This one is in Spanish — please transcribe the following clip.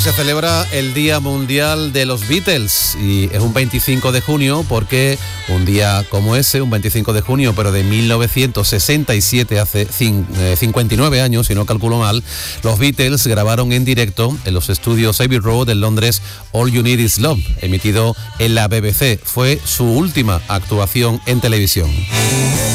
Se celebra el Día Mundial de los Beatles y es un 25 de junio porque un día como ese, un 25 de junio, pero de 1967, hace 59 años, si no calculo mal, los Beatles grabaron en directo en los estudios Abbey Road en Londres All You Need Is Love, emitido en la BBC. Fue su última actuación en televisión.